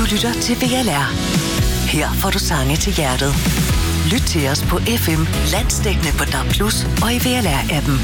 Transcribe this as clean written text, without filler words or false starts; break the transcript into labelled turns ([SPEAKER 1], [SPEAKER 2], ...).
[SPEAKER 1] lytter til VLR. Her får du sange til hjertet. Lyt til os på FM, landsdækkende på DAB+ og i VLR-appen.